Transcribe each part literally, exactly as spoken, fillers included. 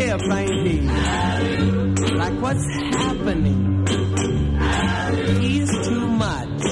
airplane be? Like what's happening is too much.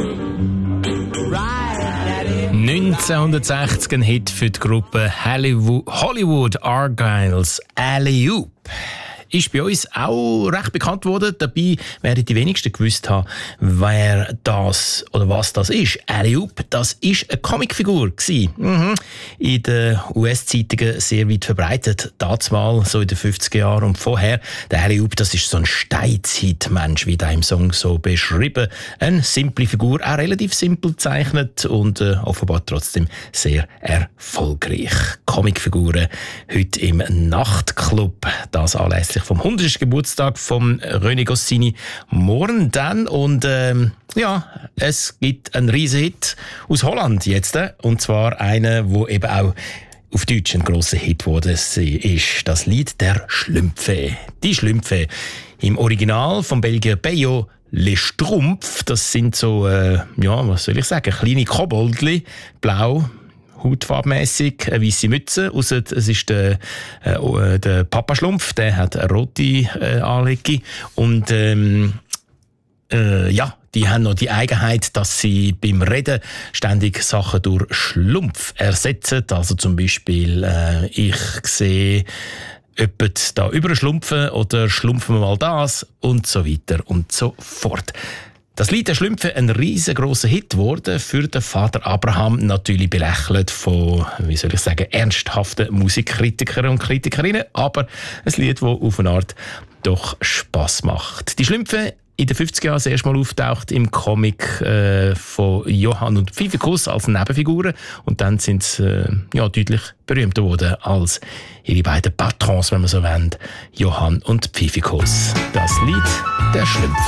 Right, Daddy. neunzehnhundertsechzig ein Hit für die Gruppe Hollywood, Hollywood Argyles, Alley-Oop. Ist bei uns auch recht bekannt worden. Dabei werden die wenigsten gewusst haben, wer das oder was das ist. Alley-Oop, das ist eine Comicfigur gsi. Mhm. In den U S-Zeitungen sehr weit verbreitet. Dazumal, so in den fünfziger Jahren und vorher. Der Alley-Oop, das ist so ein Steinzeitmensch, wie der im Song so beschrieben. Eine simple Figur, auch relativ simpel gezeichnet und äh, offenbar trotzdem sehr erfolgreich. Comicfiguren heute im Nachtclub. Das anlässlich vom hundertsten Geburtstag von René Goscinny morgen dann. Und ähm, ja, es gibt einen riesen Hit aus Holland jetzt. Äh, und zwar einen, wo eben auch auf Deutsch ein grosser Hit geworden ist. Das Lied der Schlümpfe. Die Schlümpfe. Im Original vom Belgier Peyo Les Schtroumpfs. Das sind so, äh, ja, was soll ich sagen, kleine Koboldli, blau, hautfarbmässig, eine weisse Mütze. Ausser, es ist der, äh, der Papa-Schlumpf, der hat eine rote äh, Anlege. Und ähm, äh, ja, die haben noch die Eigenheit, dass sie beim Reden ständig Sachen durch Schlumpf ersetzen. Also zum Beispiel, äh, ich sehe jemand da überschlumpfen oder schlumpfen wir mal das und so weiter und so fort. Das Lied der Schlümpfe ein riesengroßer Hit geworden, für den Vater Abraham natürlich belächelt von, wie soll ich sagen, ernsthaften Musikkritikern und Kritikerinnen, aber ein Lied, das auf eine Art doch Spass macht. Die Schlümpfe in den fünfziger Jahren das erste Mal auftaucht im Comic äh, von Johann und Pfiffikus als Nebenfiguren und dann sind sie äh, ja, deutlich berühmter geworden als ihre beiden Patrons, wenn man so will, Johann und Pfiffikus. Das Lied der Schlümpfe.